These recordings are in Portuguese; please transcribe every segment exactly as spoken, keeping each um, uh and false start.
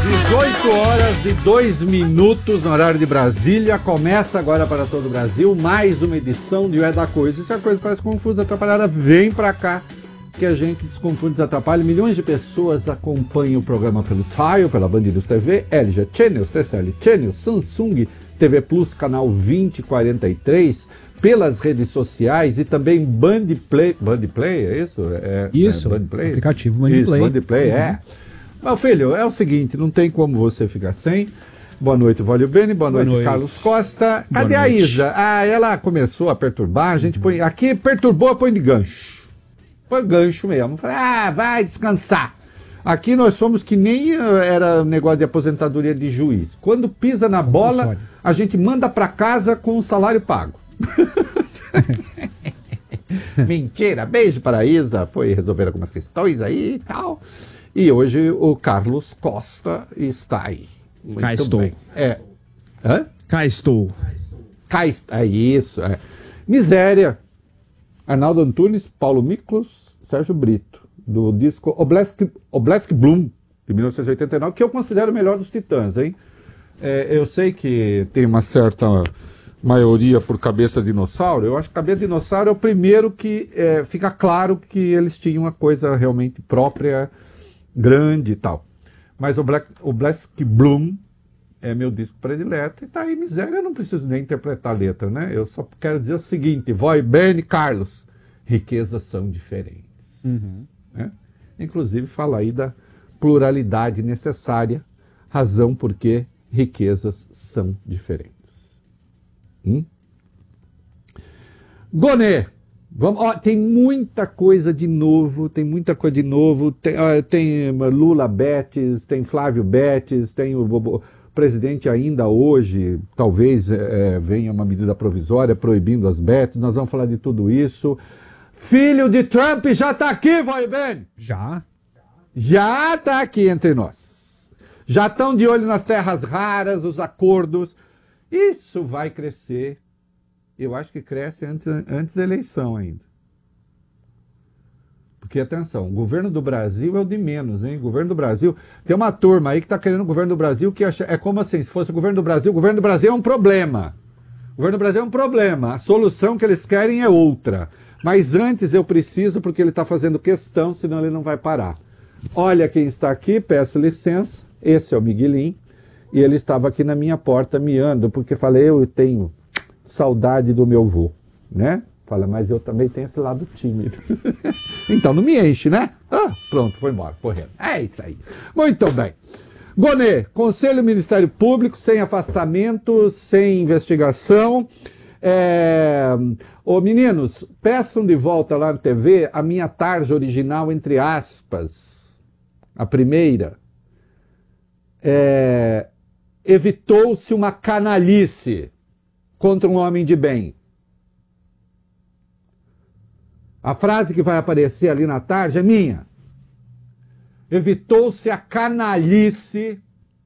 dezoito horas e dois minutos no horário de Brasília. Começa agora para todo o Brasil mais uma edição de O É da Coisa. Se a coisa parece confusa, atrapalhada, vem pra cá que a gente desconfunde, desatrapalha. Milhões de pessoas acompanham o programa pelo Tile, pela Band News T V, L G Channels, T C L Channels, Samsung T V Plus, canal vinte e quarenta e três, pelas redes sociais e também Band Play. Band Play, é isso? É, isso, é Band Play? Aplicativo Band isso, Play. Band Play, uhum. é. Meu filho, é o seguinte, não tem como você ficar sem. Boa noite, Vólio Bene, boa, boa noite, noite, Carlos Costa. Cadê a Isa? Ah, ela começou a perturbar, a gente põe... Aqui perturbou, põe de gancho. Põe gancho mesmo. Ah, vai descansar. Aqui nós somos que nem era negócio de aposentadoria de juiz. Quando pisa na bola, a gente manda pra casa com o salário pago. Mentira, beijo para a Isa, foi resolver algumas questões aí e tal. E hoje o Carlos Costa está aí. Muito Cá estou. Bem. É. Hã? Cá estou. Cá está. É isso. É. Miséria. Arnaldo Antunes, Paulo Miklos, Sérgio Brito, do disco Oblesk, Oblesk Bloom, de mil novecentos e oitenta e nove, que eu considero o melhor dos Titãs, hein? É, eu sei que tem uma certa maioria por Cabeça Dinossauro. Eu acho que Cabeça Dinossauro é o primeiro que é, fica claro que eles tinham uma coisa realmente própria, grande e tal. Mas o Black, o Black Bloom é meu disco predileto e tá aí, miséria, eu não preciso nem interpretar a letra, né? Eu só quero dizer o seguinte, Voi, Ben e Carlos, riquezas são diferentes. Uhum. Né? Inclusive fala aí da pluralidade necessária, razão porque riquezas são diferentes. Hum? Gonê, vamos, ó, tem muita coisa de novo, tem muita coisa de novo, tem, ó, tem Lula Betes, tem Flávio Betes, tem o, o presidente ainda hoje, talvez é, venha uma medida provisória proibindo as Betes, nós vamos falar de tudo isso. Filho de Trump já está aqui, vai bem? Já? Já está aqui entre nós. Já estão de olho nas terras raras, os acordos. Isso vai crescer. Eu acho que cresce antes, antes da eleição ainda. Porque, atenção, o governo do Brasil é o de menos, hein? O governo do Brasil... Tem uma turma aí que está querendo o governo do Brasil que acha, é como assim, se fosse o governo do Brasil, o governo do Brasil é um problema. O governo do Brasil é um problema. A solução que eles querem é outra. Mas antes eu preciso, porque ele está fazendo questão, senão ele não vai parar. Olha quem está aqui, peço licença. Esse é o Miguelinho. E ele estava aqui na minha porta miando, porque falei, eu tenho saudade do meu vô, né? Fala, mas eu também tenho esse lado tímido. Então não me enche, né? Ah, pronto, foi embora, correndo. É isso aí. Muito bem. Gonê, Conselho Ministério Público, sem afastamento, sem investigação. É... Ô, meninos, peçam de volta lá na T V a minha tarja original, entre aspas. A primeira. É... Evitou-se uma canalice contra um homem de bem. A frase que vai aparecer ali na tarde é minha. Evitou-se a canalice,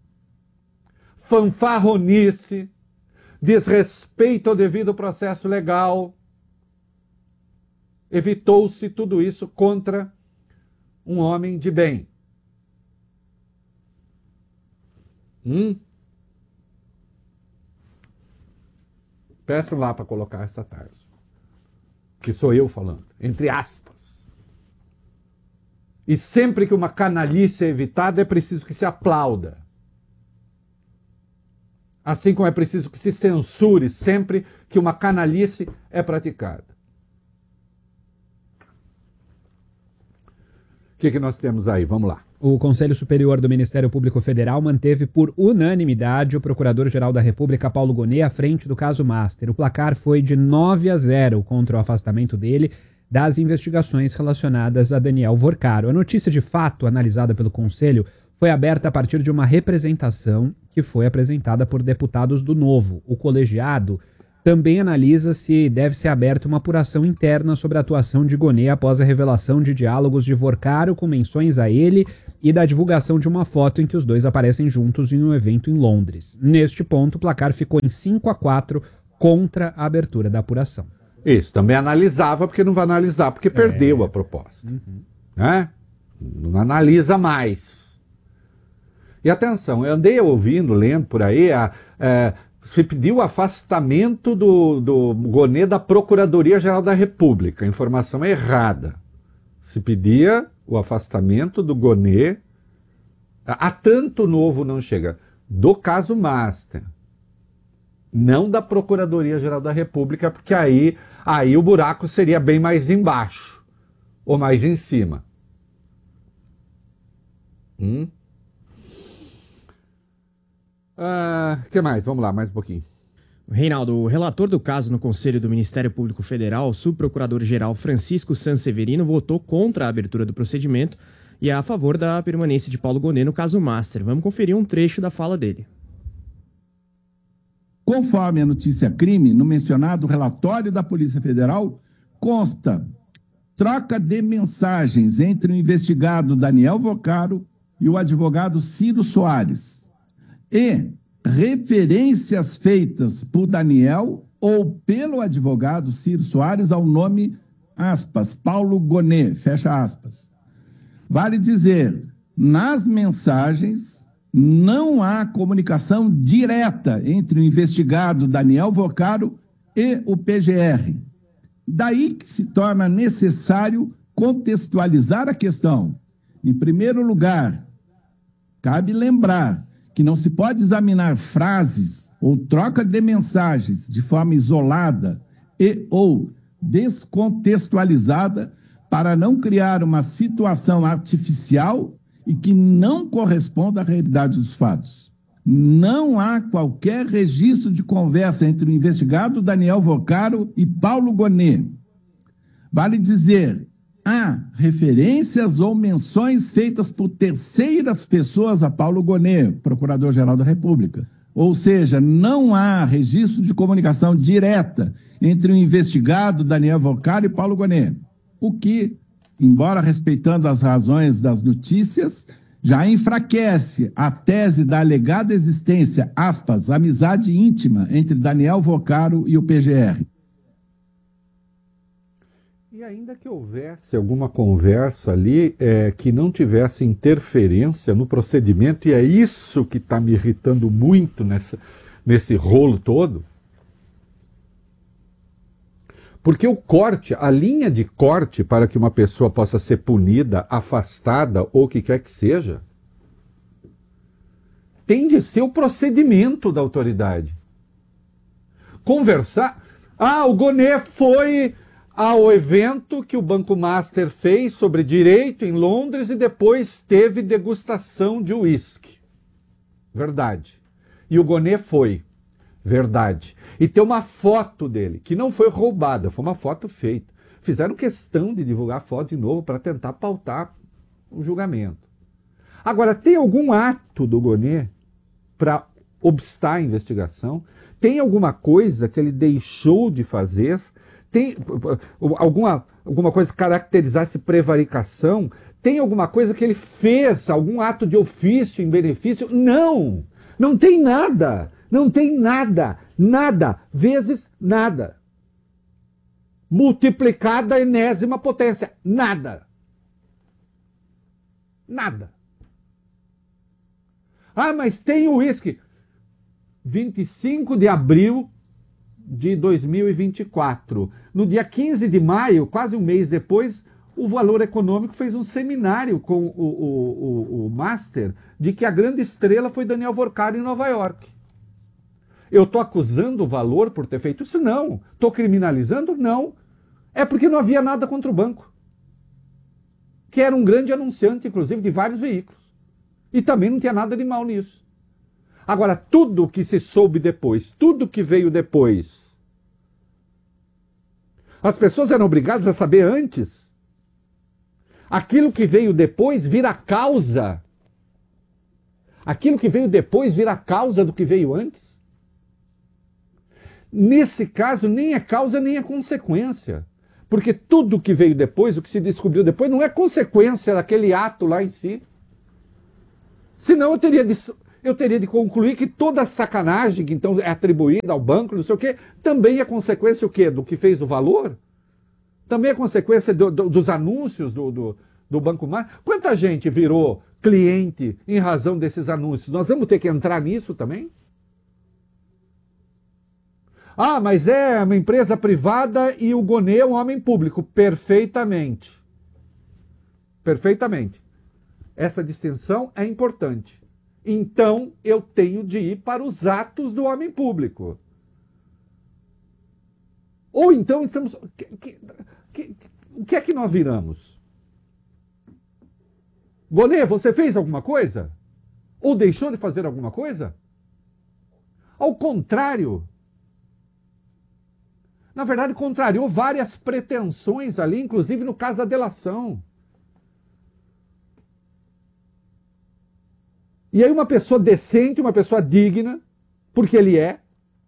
fanfarronice, desrespeito ao devido processo legal. Evitou-se tudo isso contra um homem de bem. Hum? Peçam lá para colocar essa tarde. Que sou eu falando, entre aspas. E sempre que uma canalice é evitada, é preciso que se aplauda. Assim como é preciso que se censure sempre que uma canalice é praticada. O que, que nós temos aí? Vamos lá. O Conselho Superior do Ministério Público Federal manteve por unanimidade o Procurador-Geral da República, Paulo Gonê, à frente do caso Master. O placar foi de nove a zero contra o afastamento dele das investigações relacionadas a Daniel Vorcaro. A notícia de fato, analisada pelo Conselho, foi aberta a partir de uma representação que foi apresentada por deputados do Novo. O colegiado também analisa se deve ser aberta uma apuração interna sobre a atuação de Gonê após a revelação de diálogos de Vorcaro com menções a ele e da divulgação de uma foto em que os dois aparecem juntos em um evento em Londres. Neste ponto, o placar ficou em cinco a quatro contra a abertura da apuração. Isso, também analisava, porque não vai analisar, porque é. perdeu a proposta. Uhum. Né? Não analisa mais. E atenção, eu andei ouvindo, lendo por aí, a, é, se pediu o afastamento do, do Gonê da Procuradoria-Geral da República. A informação é errada. Se pedia o afastamento do Gonê, a tanto novo não chega, do caso Master. Não da Procuradoria-Geral da República, porque aí, aí o buraco seria bem mais embaixo, ou mais em cima. Hum? Ah, que mais? Vamos lá, mais um pouquinho. Reinaldo, o relator do caso no Conselho do Ministério Público Federal, o subprocurador-geral Francisco Sanseverino, votou contra a abertura do procedimento e a favor da permanência de Paulo Gonê no caso Master. Vamos conferir um trecho da fala dele. Conforme a notícia crime, no mencionado relatório da Polícia Federal, consta troca de mensagens entre o investigado Daniel Vocaro e o advogado Ciro Soares e referências feitas por Daniel ou pelo advogado Ciro Soares ao nome, aspas, Paulo Gonê, fecha aspas. Vale dizer, nas mensagens não há comunicação direta entre o investigado Daniel Vocaro e o P G R. Daí que se torna necessário contextualizar a questão. Em primeiro lugar, cabe lembrar que não se pode examinar frases ou troca de mensagens de forma isolada e ou descontextualizada para não criar uma situação artificial e que não corresponda à realidade dos fatos. Não há qualquer registro de conversa entre o investigado Daniel Vocaro e Paulo Gonê. Vale dizer, há referências ou menções feitas por terceiras pessoas a Paulo Gonê, Procurador-Geral da República. Ou seja, não há registro de comunicação direta entre o investigado Daniel Vocaro e Paulo Gonê. O que, embora respeitando as razões das notícias, já enfraquece a tese da alegada existência, aspas, amizade íntima entre Daniel Vocaro e o P G R. E ainda que houvesse alguma conversa ali é, que não tivesse interferência no procedimento, e é isso que está me irritando muito nessa, nesse rolo todo, porque o corte, a linha de corte para que uma pessoa possa ser punida, afastada ou o que quer que seja, tem de ser o procedimento da autoridade. Conversar. Ah, o Gonê foi ao evento que o Banco Master fez sobre direito em Londres e depois teve degustação de uísque. Verdade. E o Gonê foi. Verdade. E tem uma foto dele, que não foi roubada, foi uma foto feita. Fizeram questão de divulgar a foto de novo para tentar pautar o julgamento. Agora, tem algum ato do Gonê para obstar a investigação? Tem alguma coisa que ele deixou de fazer? Tem alguma, alguma coisa que caracterizasse prevaricação? Tem alguma coisa que ele fez, algum ato de ofício em benefício? Não! Não tem nada! Não tem nada, nada, vezes nada. Multiplicada a enésima potência, nada. Nada. Ah, mas tem o uísque. vinte e cinco de abril de dois mil e vinte e quatro. No dia quinze de maio, quase um mês depois, o Valor Econômico fez um seminário com o, o, o, o Master de que a grande estrela foi Daniel Vocaro em Nova York. Eu estou acusando o Valor por ter feito isso? Não. Estou criminalizando? Não. É porque não havia nada contra o banco. Que era um grande anunciante, inclusive, de vários veículos. E também não tinha nada de mal nisso. Agora, tudo que se soube depois, tudo que veio depois, as pessoas eram obrigadas a saber antes. Aquilo que veio depois vira causa. Aquilo que veio depois vira causa do que veio antes. Nesse caso, nem é causa nem é consequência. Porque tudo que veio depois, o que se descobriu depois, não é consequência daquele ato lá em si. Senão eu teria de, eu teria de concluir que toda a sacanagem que então é atribuída ao banco, não sei o quê, também é consequência o quê? Do que fez o Valor? Também é consequência do, do, dos anúncios do, do, do Banco Master? Quanta gente virou cliente em razão desses anúncios. Nós vamos ter que entrar nisso também? Ah, mas é uma empresa privada e o Gonê é um homem público. Perfeitamente. Perfeitamente. Essa distinção é importante. Então, eu tenho de ir para os atos do homem público. Ou então estamos... Que, que, que, o que é que nós viramos? Gonê, você fez alguma coisa? Ou deixou de fazer alguma coisa? Ao contrário. Na verdade, contrariou várias pretensões ali, inclusive no caso da delação. E aí uma pessoa decente, uma pessoa digna, porque ele é.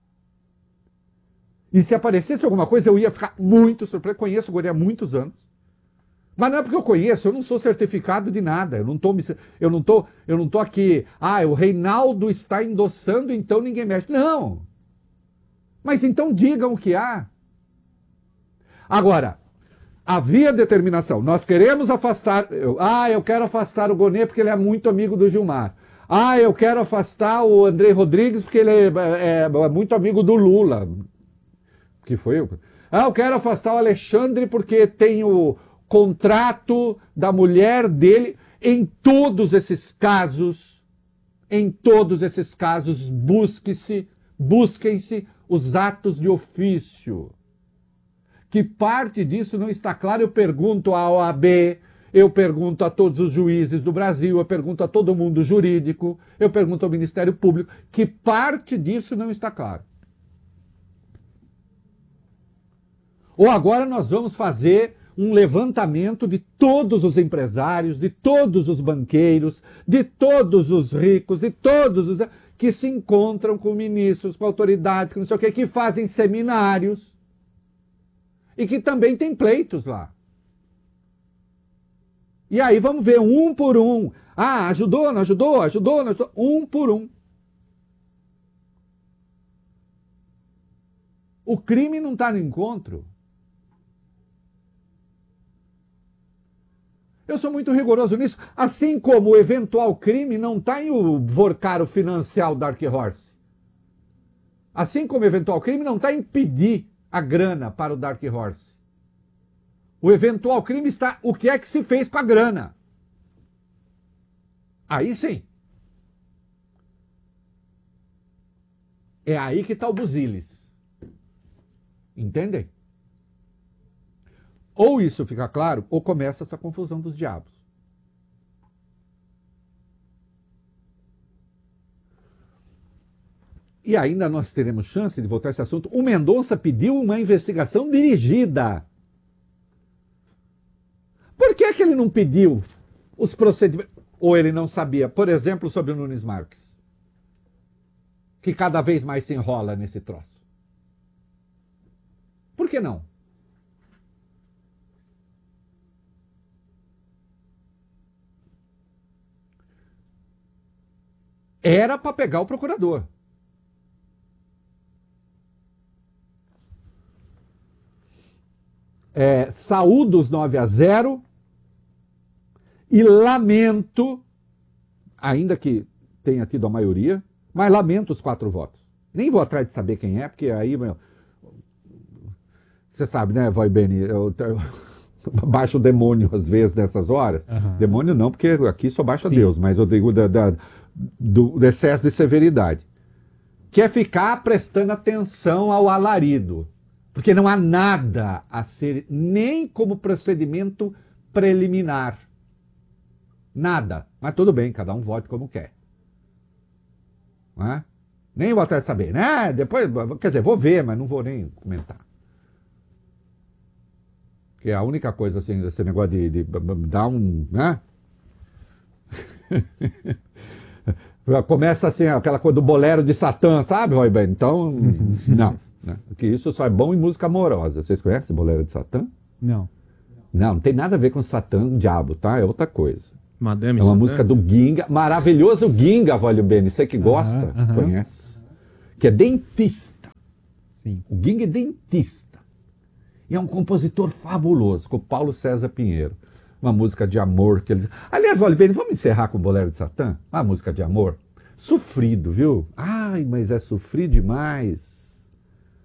E se aparecesse alguma coisa, eu ia ficar muito surpreso. Conheço o Gonê há muitos anos. Mas não é porque eu conheço, eu não sou certificado de nada. Eu não tô, eu não tô, eu não tô aqui. Ah, o Reinaldo está endossando, então ninguém mexe. Não. Mas então digam o que há. Agora, havia determinação. Nós queremos afastar. Eu, ah, eu quero afastar o Gonê porque ele é muito amigo do Gilmar. Ah, eu quero afastar o André Rodrigues porque ele é, é, é muito amigo do Lula. Que foi eu. Ah, eu quero afastar o Alexandre porque tem o contrato da mulher dele. Em todos esses casos, em todos esses casos, busque-se, busquem-se os atos de ofício. Que parte disso não está claro, eu pergunto à O A B, eu pergunto a todos os juízes do Brasil, eu pergunto a todo mundo jurídico, eu pergunto ao Ministério Público, que parte disso não está claro. Ou agora nós vamos fazer um levantamento de todos os empresários, de todos os banqueiros, de todos os ricos, de todos os que se encontram com ministros, com autoridades, que não sei o que, que fazem seminários e que também tem pleitos lá. E aí vamos ver um por um. Ah, ajudou, não ajudou, ajudou, não ajudou, um por um. O crime não está no encontro. Eu sou muito rigoroso nisso, assim como o eventual crime não está em o vorcaro financiar o Dark Horse. Assim como o eventual crime não está em pedir a grana para o Dark Horse. O eventual crime está o que é que se fez com a grana. Aí sim. É aí que está o buziles. Entendem? Ou isso fica claro, ou começa essa confusão dos diabos. E ainda nós teremos chance de voltar a esse assunto. O Mendonça pediu uma investigação dirigida. Por que, que ele não pediu os procedimentos? Ou ele não sabia, por exemplo, sobre o Nunes Marques, que cada vez mais se enrola nesse troço? Por que não? Era para pegar o procurador. É, saúdo os nove a zero e lamento, ainda que tenha tido a maioria, mas lamento os quatro votos. Nem vou atrás de saber quem é, porque aí, meu, você sabe, né, Vai Beni, eu, eu baixo o demônio às vezes nessas horas. Uhum. Demônio não, porque aqui só baixa Sim. Deus, mas eu digo da, da, do, do excesso de severidade. Que é ficar prestando atenção ao alarido. Porque não há nada a ser, nem como procedimento preliminar. Nada. Mas tudo bem, cada um vote como quer. Não é? Nem vou até saber, né? Depois, quer dizer, vou ver, mas não vou nem comentar. Porque a única coisa, assim, esse negócio de, de, de dar um, né? Começa assim, aquela coisa do bolero de Satã, sabe, Roy Ben? Então, não. Né? Porque isso só é bom em música amorosa. Vocês conhecem Bolero de Satã? Não. Não, não tem nada a ver com Satã, diabo, tá? É outra coisa. Madame é uma Satã. música do Ginga, maravilhoso Ginga, Valho Beni. Você que gosta, uh-huh, uh-huh. conhece. Que é dentista. Sim. O Ginga é dentista. E é um compositor fabuloso, com o Paulo César Pinheiro. uma música de amor que eles... Aliás, Vale bem, vamos encerrar com o Bolero de Satã? Uma música de amor? Sofrido, viu? Ai, mas é sofrido demais.